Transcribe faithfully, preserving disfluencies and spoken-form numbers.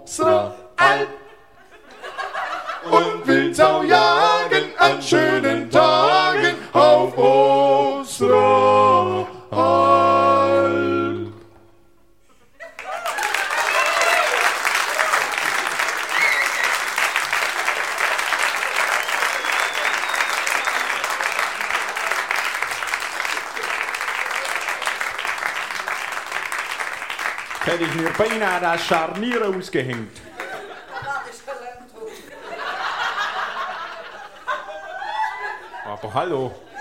unsere Alp und Wildsau jagen an schönen Tagen auf unserer Alp. Hätte ich mir beinahe das Scharnier ausgehängt. Aber hallo.